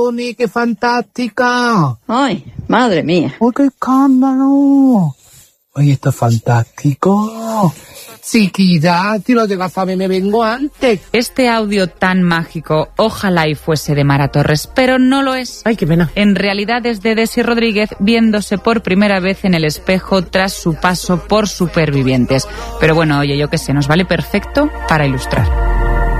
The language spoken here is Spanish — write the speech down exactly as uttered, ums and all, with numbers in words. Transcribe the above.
Tony, qué fantástica. Ay, madre mía. ¡Oh, qué escándalo! Oye, esto es fantástico. Chiquilla, si no llegas a ver, me vengo antes. Este audio tan mágico, ojalá y fuese de Mara Torres, pero no lo es. Ay, qué pena. En realidad es de Desi Rodríguez viéndose por primera vez en el espejo tras su paso por Supervivientes. Pero bueno, oye, yo qué sé, nos vale perfecto para ilustrar.